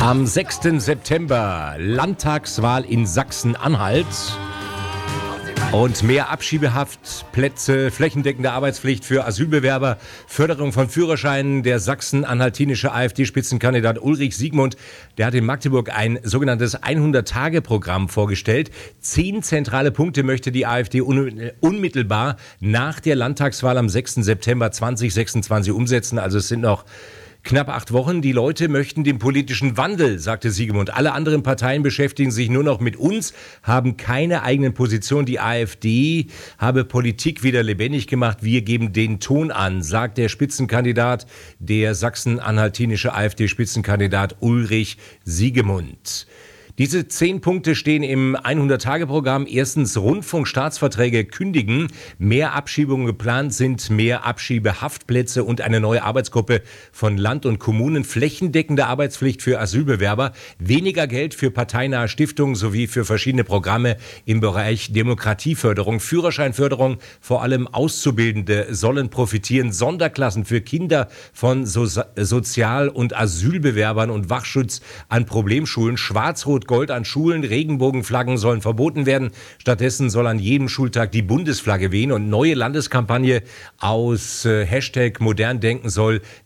Am 6. September Landtagswahl in Sachsen-Anhalt und mehr Abschiebehaftplätze, flächendeckende Arbeitspflicht für Asylbewerber, Förderung von Führerscheinen. Der sachsen-anhaltinische AfD-Spitzenkandidat Ulrich Siegmund, der hat in Magdeburg ein sogenanntes 100-Tage-Programm vorgestellt. 10 zentrale Punkte möchte die AfD unmittelbar nach der Landtagswahl am 6. September 2026 umsetzen. Also es sind noch knapp 8 Wochen. Die Leute möchten den politischen Wandel, sagte Siegmund. Alle anderen Parteien beschäftigen sich nur noch mit uns, haben keine eigenen Positionen. Die AfD habe Politik wieder lebendig gemacht. Wir geben den Ton an, sagt der Spitzenkandidat, der sachsen-anhaltinische AfD-Spitzenkandidat Ulrich Siegmund. Diese 10 Punkte stehen im 100-Tage-Programm. Erstens, Rundfunkstaatsverträge kündigen. Mehr Abschiebungen geplant sind, mehr Abschiebehaftplätze und eine neue Arbeitsgruppe von Land und Kommunen. Flächendeckende Arbeitspflicht für Asylbewerber. Weniger Geld für parteinahe Stiftungen sowie für verschiedene Programme im Bereich Demokratieförderung. Führerscheinförderung, vor allem Auszubildende sollen profitieren. Sonderklassen für Kinder von Sozial- und Asylbewerbern und Wachschutz an Problemschulen. Schwarz-Rot Gold an Schulen, Regenbogenflaggen sollen verboten werden. Stattdessen soll an jedem Schultag die Bundesflagge wehen und neue Landeskampagne aus Hashtag modern denken soll